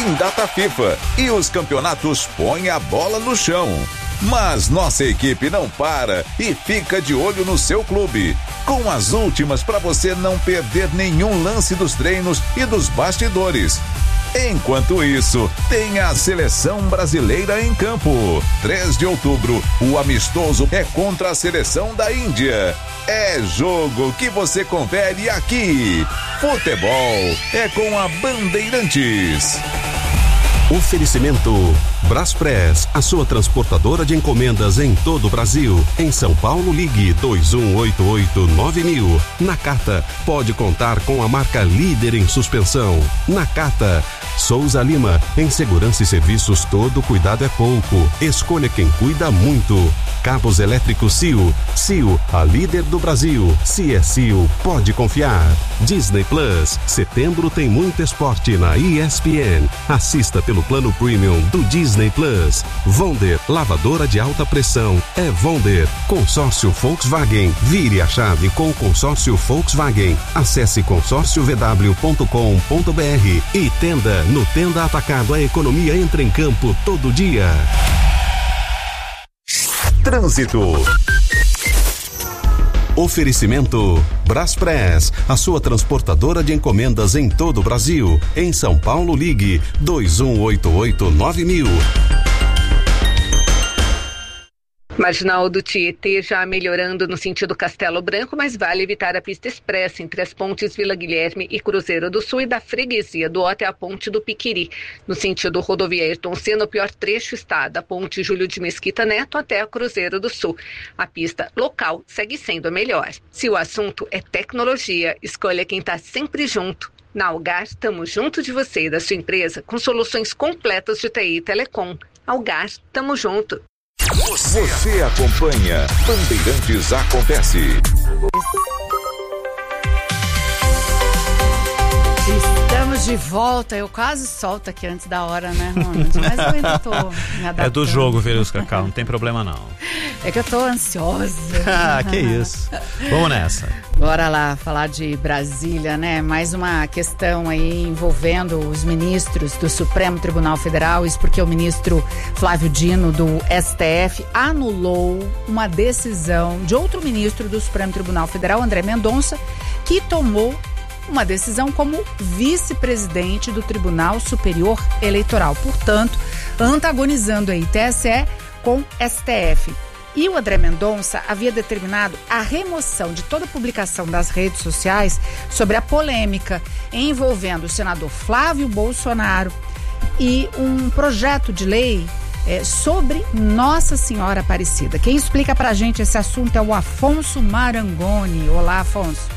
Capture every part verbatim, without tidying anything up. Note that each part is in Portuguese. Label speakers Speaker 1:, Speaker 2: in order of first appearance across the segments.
Speaker 1: tem data FIFA e os campeonatos põem a bola no chão. Mas nossa equipe não para e fica de olho no seu clube, com as últimas para você não perder nenhum lance dos treinos e dos bastidores. Enquanto isso, tem a Seleção Brasileira em campo. três de outubro, o amistoso é contra a Seleção da Índia. É jogo que você confere aqui. Futebol é com a Bandeirantes.
Speaker 2: Oferecimento Braspress, a sua transportadora de encomendas em todo o Brasil. Em São Paulo, ligue dois um oito oito nove mil. Nakata, pode contar com a marca líder em suspensão. Nakata. Souza Lima, em segurança e serviços todo cuidado é pouco. Escolha quem cuida muito. Cabos elétricos C I O. C I O, a líder do Brasil. Se é C I O, pode confiar. Disney Plus, setembro tem muito esporte na E S P N. Assista pelo plano premium do Disney Plus. Vonder, lavadora de alta pressão. É Vonder. Consórcio Volkswagen. Vire a chave com o consórcio Volkswagen. Acesse consórcio v w ponto com ponto b r e tenda. No Tenda Atacado, a economia entra em campo todo dia.
Speaker 1: Trânsito.
Speaker 2: Oferecimento Braspress, a sua transportadora de encomendas em todo o Brasil. Em São Paulo, ligue dois um oito oito nove mil.
Speaker 3: Marginal do Tietê já melhorando no sentido Castelo Branco, mas vale evitar a pista expressa entre as pontes Vila Guilherme e Cruzeiro do Sul e da Freguesia do Ó até a ponte do Piquiri. No sentido rodovia Ayrton Senna, o pior trecho está da ponte Júlio de Mesquita Neto até a Cruzeiro do Sul. A pista local segue sendo a melhor. Se o assunto é tecnologia, escolha quem está sempre junto. Na Algar, estamos junto de você e da sua empresa com soluções completas de T I e Telecom. Algar, estamos junto.
Speaker 1: Você, Você acompanha Bandeirantes Acontece.
Speaker 4: Estamos de volta. Eu quase solto aqui antes da hora, né, Ronald? Mas eu ainda tô me adaptando.
Speaker 5: É do jogo, Verusca, calma, não tem problema não.
Speaker 4: É que eu tô ansiosa.
Speaker 5: Ah, que isso. Vamos nessa.
Speaker 4: Bora lá falar de Brasília, né? Mais uma questão aí envolvendo os ministros do Supremo Tribunal Federal. Isso porque o ministro Flávio Dino, do S T F, anulou uma decisão de outro ministro do Supremo Tribunal Federal, André Mendonça, que tomou uma decisão como vice-presidente do Tribunal Superior Eleitoral. Portanto, antagonizando aí T S E com S T F. E o André Mendonça havia determinado a remoção de toda publicação das redes sociais sobre a polêmica envolvendo o senador Flávio Bolsonaro e um projeto de lei é, sobre Nossa Senhora Aparecida. Quem explica pra gente esse assunto é o Afonso Marangoni. Olá, Afonso.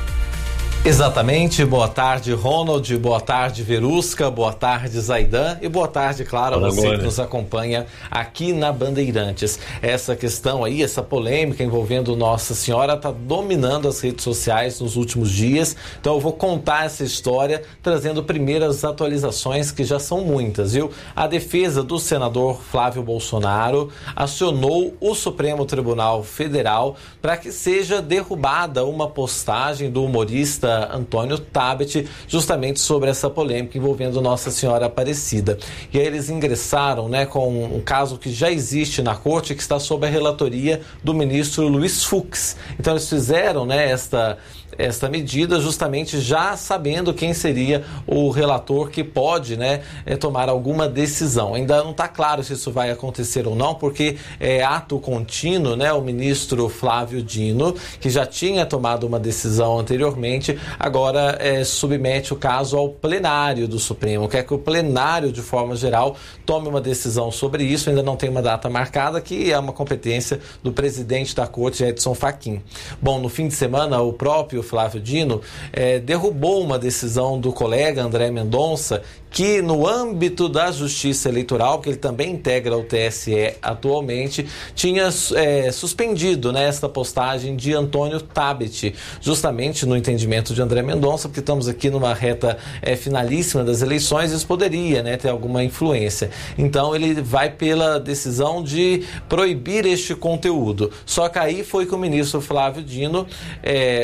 Speaker 6: Exatamente, boa tarde Ronald, boa tarde Verusca, boa tarde Zaidan e boa tarde, claro, a você que nos acompanha aqui na Bandeirantes. Essa questão aí, essa polêmica envolvendo Nossa Senhora está dominando as redes sociais nos últimos dias, então eu vou contar essa história trazendo primeiras atualizações que já são muitas, viu? A defesa do senador Flávio Bolsonaro acionou o Supremo Tribunal Federal para que seja derrubada uma postagem do humorista Antônio Tabet, justamente sobre essa polêmica envolvendo Nossa Senhora Aparecida. E aí eles ingressaram, né, com um caso que já existe na corte, que está sob a relatoria do ministro Luiz Fux. Então eles fizeram, né, esta esta medida justamente já sabendo quem seria o relator que pode, né, tomar alguma decisão. Ainda não está claro se isso vai acontecer ou não, porque é ato contínuo, né, o ministro Flávio Dino, que já tinha tomado uma decisão anteriormente, agora é, submete o caso ao plenário do Supremo, quer que o plenário, de forma geral, tome uma decisão sobre isso. Ainda não tem uma data marcada, que é uma competência do presidente da corte, Edson Fachin. Bom, no fim de semana, o próprio Flávio Dino eh, derrubou uma decisão do colega André Mendonça, que no âmbito da Justiça Eleitoral, que ele também integra o T S E atualmente, tinha é, suspendido, né, esta postagem de Antônio Tabet, justamente no entendimento de André Mendonça, porque estamos aqui numa reta é, finalíssima das eleições, isso poderia, né, ter alguma influência. Então ele vai pela decisão de proibir este conteúdo. Só que aí foi que o ministro Flávio Dino é,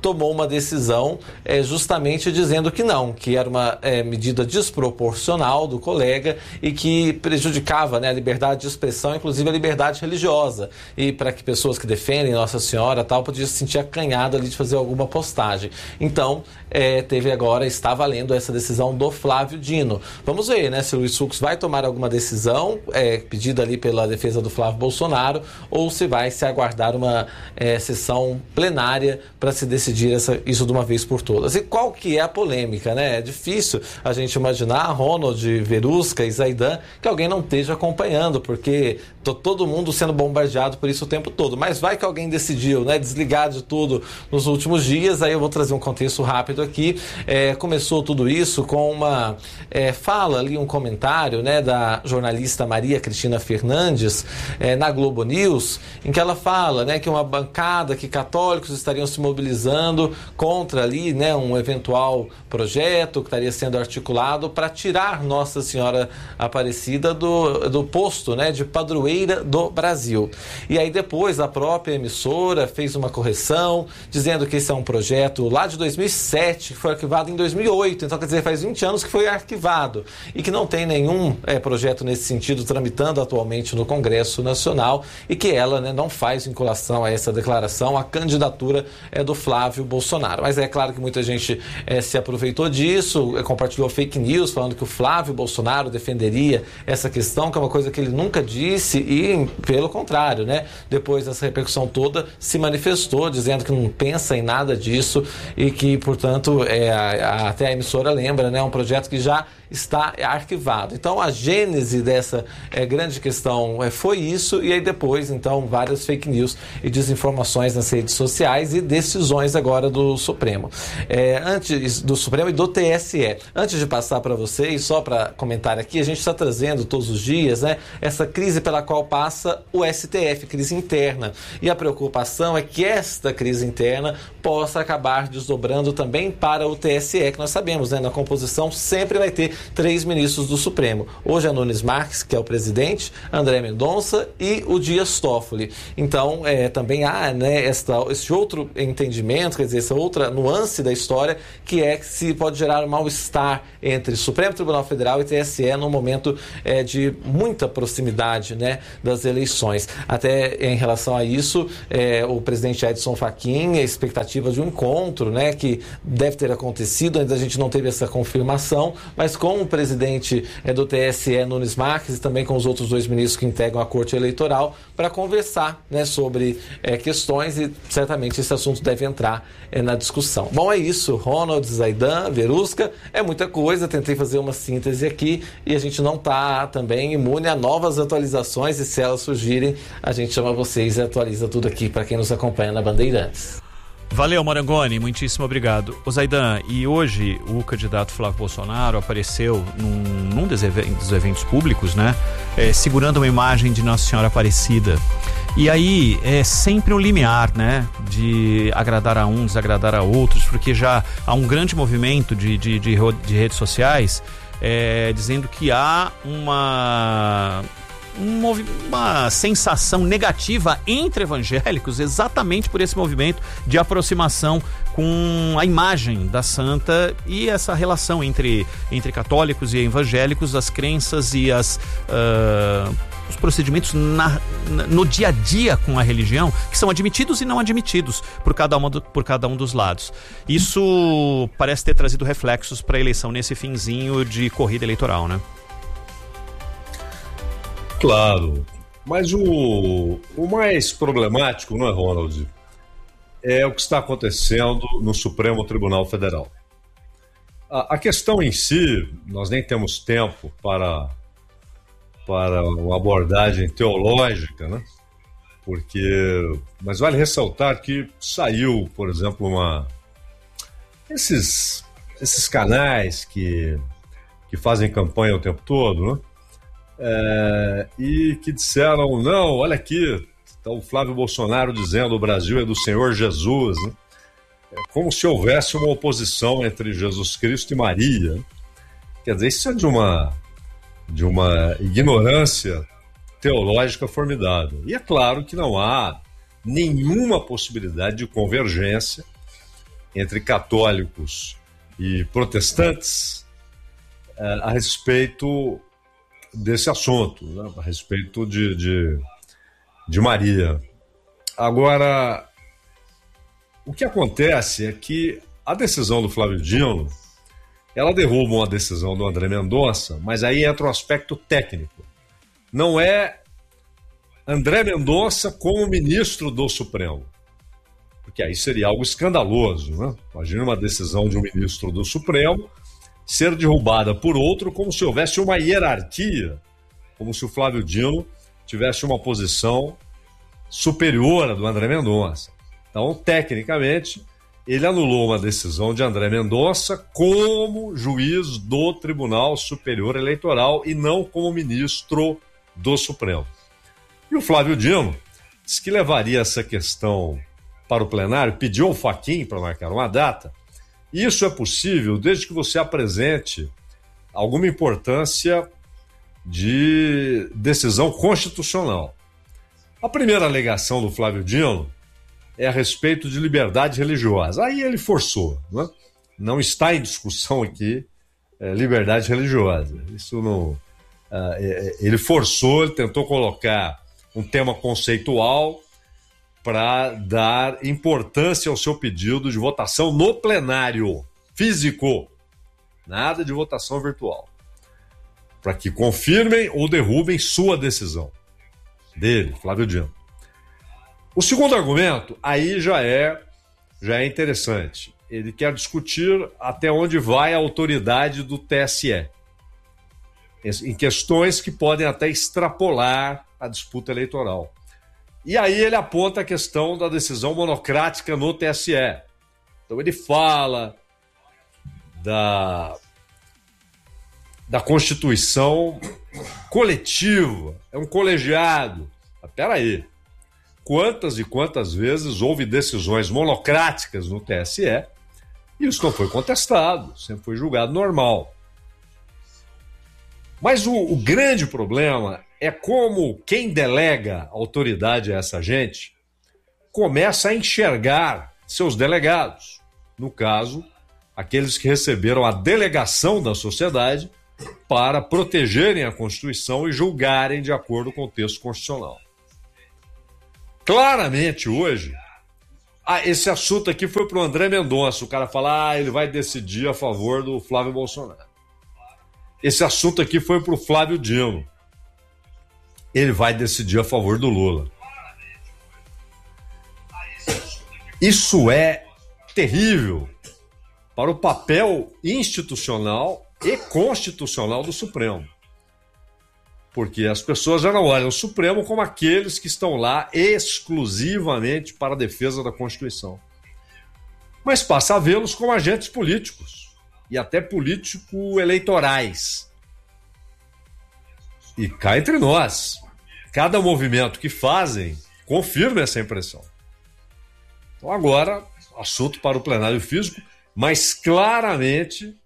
Speaker 6: tomou uma decisão é, justamente dizendo que não, que era uma é, medida desproporcional do colega e que prejudicava, né, a liberdade de expressão, inclusive a liberdade religiosa, e para que pessoas que defendem Nossa Senhora tal podiam se sentir acanhado ali de fazer alguma postagem. Então, é, teve agora, está valendo essa decisão do Flávio Dino. Vamos ver, né, se o Luiz Fux vai tomar alguma decisão é, pedida ali pela defesa do Flávio Bolsonaro, ou se vai se aguardar uma é, sessão plenária para se decidir essa, isso de uma vez por todas. E qual que é a polêmica, né? É difícil a gente imaginar, Ronald, Verusca e Zaidan, que alguém não esteja acompanhando, porque tô todo mundo sendo bombardeado por isso o tempo todo. Mas vai que alguém decidiu, né, desligar de tudo nos últimos dias. Aí eu vou trazer um contexto rápido aqui. É, começou tudo isso com uma é, fala ali, um comentário, né, da jornalista Maria Cristina Fernandes é, na Globo News, em que ela fala, né, que uma bancada, que católicos estariam se mobilizando contra ali, né, um eventual projeto que estaria sendo articulado para tirar Nossa Senhora Aparecida do, do posto, né, de padroeira do Brasil. E aí depois a própria emissora fez uma correção, dizendo que esse é um projeto lá de dois mil e sete, que foi arquivado em dois mil e oito, então quer dizer, faz vinte anos que foi arquivado, e que não tem nenhum é, projeto nesse sentido tramitando atualmente no Congresso Nacional, e que ela, né, não faz vinculação a essa declaração, a candidatura é do Flávio Bolsonaro. Mas é claro que muita gente é, se aproveitou disso, é, compartilhou fake news falando que o Flávio Bolsonaro defenderia essa questão, que é uma coisa que ele nunca disse, e pelo contrário, né, depois dessa repercussão toda, se manifestou dizendo que não pensa em nada disso e que, portanto, é, a, a, até a emissora lembra, né, um projeto que já está arquivado. Então, a gênese dessa é, grande questão é, foi isso, e aí depois, então, várias fake news e desinformações nas redes sociais e decisões agora do Supremo. É, antes do Supremo e do T S E. Antes de passar para vocês, só para comentar aqui, a gente está trazendo todos os dias, né, essa crise pela qual passa o S T F, crise interna. E a preocupação é que esta crise interna possa acabar desdobrando também para o T S E, que nós sabemos, né, na composição sempre vai ter três ministros do Supremo. Hoje é Nunes Marques, que é o presidente, André Mendonça e o Dias Toffoli. Então, é, também há, né, esta, esse outro entendimento, quer dizer, essa outra nuance da história, que é que se pode gerar um mal-estar entre Supremo Tribunal Federal e T S E num momento é, de muita proximidade, né, das eleições. Até em relação a isso, é, o presidente Edson Fachin, a expectativa de um encontro, né, que deve ter acontecido, ainda a gente não teve essa confirmação, mas com o presidente é, do T S E, Nunes Marques, e também com os outros dois ministros que integram a Corte Eleitoral, para conversar, né, sobre é, questões, e certamente esse assunto deve entrar é, na discussão. Bom, é isso. Ronald, Zaidan, Verusca, é muita coisa, tentei fazer uma síntese aqui, e a gente não está também imune a novas atualizações, e se elas surgirem, a gente chama vocês e atualiza tudo aqui para quem nos acompanha na Bandeirantes.
Speaker 5: Valeu, Marangoni, muitíssimo obrigado. Ô Zaidan, e hoje o candidato Flávio Bolsonaro apareceu num, num dos, eventos, dos eventos públicos, né, é, segurando uma imagem de Nossa Senhora Aparecida. E aí é sempre um limiar, né, de agradar a uns, desagradar a outros, porque já há um grande movimento de, de, de, de redes sociais é, dizendo que há uma... uma sensação negativa entre evangélicos exatamente por esse movimento de aproximação com a imagem da santa e essa relação entre, entre católicos e evangélicos, as crenças e as, uh, os procedimentos na, na, no dia a dia com a religião, que são admitidos e não admitidos por cada, uma do, por cada um dos lados. Isso parece ter trazido reflexos para a eleição nesse finzinho de corrida eleitoral, né?
Speaker 7: Claro, mas o, o mais problemático, não é, Ronald, é o que está acontecendo no Supremo Tribunal Federal. A, a questão em si, nós nem temos tempo para, para uma abordagem teológica, né? Porque, mas vale ressaltar que saiu, por exemplo, uma, esses, esses canais que, que fazem campanha o tempo todo, né? É, e que disseram, não, olha aqui, está o Flávio Bolsonaro dizendo o Brasil é do Senhor Jesus, né? É como se houvesse uma oposição entre Jesus Cristo e Maria. Quer dizer, isso é de uma, de uma ignorância teológica formidável. E é claro que não há nenhuma possibilidade de convergência entre católicos e protestantes é, a respeito desse assunto, né? A respeito de, de, de Maria. Agora, o que acontece é que a decisão do Flávio Dino, ela derruba uma decisão do André Mendonça, mas aí entra o aspecto técnico. Não é André Mendonça como ministro do Supremo, porque aí seria algo escandaloso, né? Imagina uma decisão de um ministro do Supremo ser derrubada por outro como se houvesse uma hierarquia, como se o Flávio Dino tivesse uma posição superior à do André Mendonça. Então, tecnicamente, ele anulou uma decisão de André Mendonça como juiz do Tribunal Superior Eleitoral e não como ministro do Supremo. E o Flávio Dino disse que levaria essa questão para o plenário, pediu ao Fachin para marcar uma data. E isso é possível desde que você apresente alguma importância de decisão constitucional. A primeira alegação do Flávio Dino é a respeito de liberdade religiosa. Aí ele forçou, não é? Não está em discussão aqui é, liberdade religiosa. Isso não. É, ele forçou, ele tentou colocar um tema conceitual para dar importância ao seu pedido de votação no plenário físico. Nada de votação virtual. Para que confirmem ou derrubem sua decisão. Dele, Flávio Dino. O segundo argumento, aí já é, já é interessante. Ele quer discutir até onde vai a autoridade do T S E, em questões que podem até extrapolar a disputa eleitoral. E aí ele aponta a questão da decisão monocrática no T S E. Então ele fala da, da Constituição coletiva, é um colegiado. Mas peraí. Quantas e quantas vezes houve decisões monocráticas no T S E e isso não foi contestado, sempre foi julgado normal. Mas o, o grande problema é como quem delega autoridade a essa gente começa a enxergar seus delegados. No caso, aqueles que receberam a delegação da sociedade para protegerem a Constituição e julgarem de acordo com o texto constitucional. Claramente hoje, ah, esse assunto aqui foi para o André Mendonça. O cara fala, ah, ele vai decidir a favor do Flávio Bolsonaro. Esse assunto aqui foi para o Flávio Dino. Ele vai decidir a favor do Lula. Isso é terrível para o papel institucional e constitucional do Supremo. Porque as pessoas já não olham o Supremo como aqueles que estão lá exclusivamente para a defesa da Constituição. Mas passa a vê-los como agentes políticos e até político-eleitorais. E cá entre nós, cada movimento que fazem confirma essa impressão. Então agora, assunto para o plenário físico, mas claramente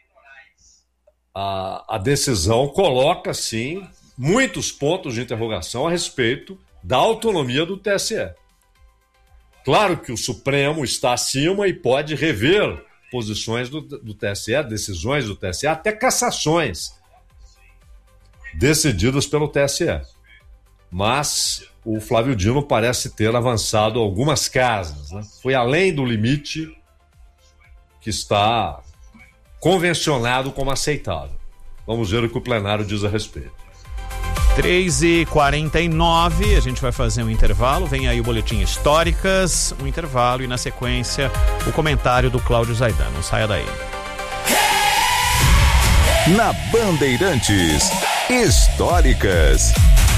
Speaker 7: a, a decisão coloca, sim, muitos pontos de interrogação a respeito da autonomia do T S E. Claro que o Supremo está acima e pode rever posições do, do T S E, decisões do T S E, até cassações decididas pelo T S E. Mas o Flávio Dino parece ter avançado algumas casas, né? Foi além do limite que está convencionado como aceitável. Vamos ver o que o plenário diz a respeito.
Speaker 5: três e quarenta e nove, a gente vai fazer um intervalo, vem aí o Boletim Históricas, um intervalo e na sequência o comentário do Cláudio Zaidan. Não saia daí.
Speaker 1: Na Bandeirantes, Históricas.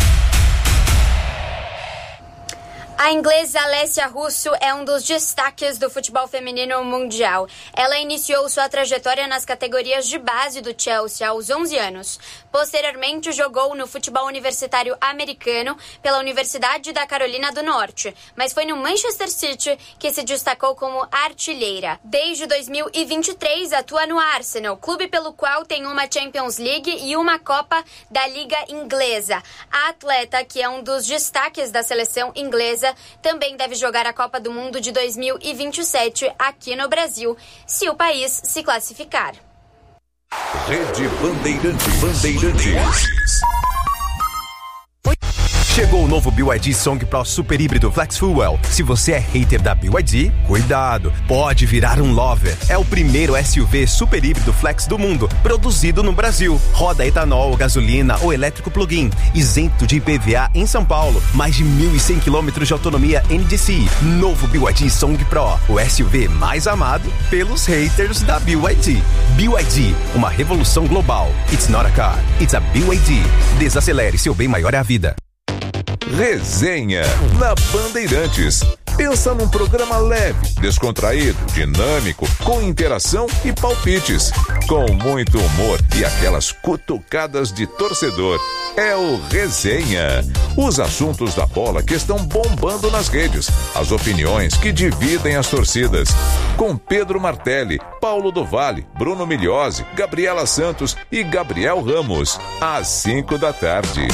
Speaker 8: A inglesa Alessia Russo é um dos destaques do futebol feminino mundial. Ela iniciou sua trajetória nas categorias de base do Chelsea aos onze anos. Posteriormente, jogou no futebol universitário americano pela Universidade da Carolina do Norte, mas foi no Manchester City que se destacou como artilheira. Desde dois mil e vinte e três, atua no Arsenal, clube pelo qual tem uma Champions League e uma Copa da Liga Inglesa. A atleta, que é um dos destaques da seleção inglesa, França também deve jogar a Copa do Mundo de dois mil e vinte e sete aqui no Brasil, se o país se classificar.
Speaker 1: Rede Bandeirantes. Bandeirantes.
Speaker 9: Chegou o novo B Y D Song Pro Super Híbrido Flex Fuel. Se você é hater da B Y D, cuidado, pode virar um lover. É o primeiro S U V super híbrido flex do mundo, produzido no Brasil. Roda etanol, gasolina ou elétrico plug-in, isento de I P V A em São Paulo. Mais de mil e cem quilômetros de autonomia N D C. Novo B Y D Song Pro, o S U V mais amado pelos haters da B Y D. B Y D, uma revolução global. It's not a car, it's a B Y D. Desacelere, seu bem maior é a vida.
Speaker 1: Resenha na Bandeirantes. Pensa num programa leve, descontraído, dinâmico, com interação e palpites, com muito humor e aquelas cutucadas de torcedor. É o Resenha. Os assuntos da bola que estão bombando nas redes, as opiniões que dividem as torcidas. Com Pedro Martelli, Paulo do Vale, Bruno Migliosi, Gabriela Santos e Gabriel Ramos. Às cinco da tarde.